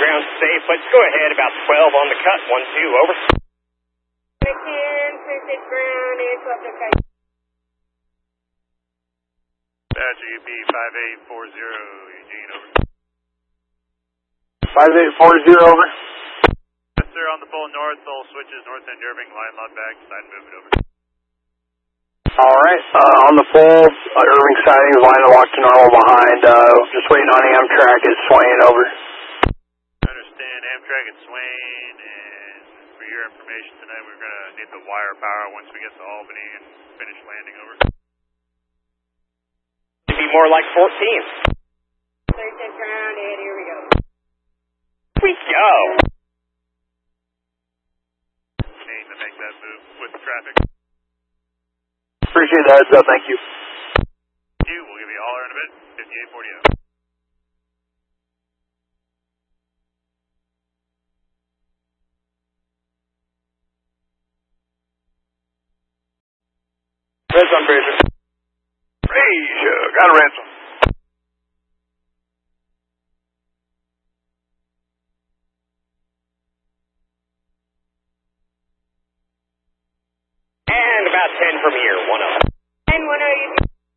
ground safe. Let's go ahead, about 12 on the cut. 1-2, over. Again, 36 ground, 812, okay. Badger UP 5840, Eugene, over. 5840, over. Yes, sir, on the full north, all switches, north end Irving, line lock back, side movement, over. Alright, on the full, Irving sidings, line of lock to normal behind, just waiting on Amtrak, it's swaying, over. I understand, Amtrak is swaying, and for your information tonight, we're going to need the wire power once we get to Albany and finish landing, over. It'd be more like 14. 36 ground, 8, here we go. We go. Need to make that move with the traffic. Appreciate the heads up, thank you. We'll give you a holler in a bit, 5840 out. Ransom, Fraser. Fraser, got a ransom. And about 10 from here, 1-0. 10-1,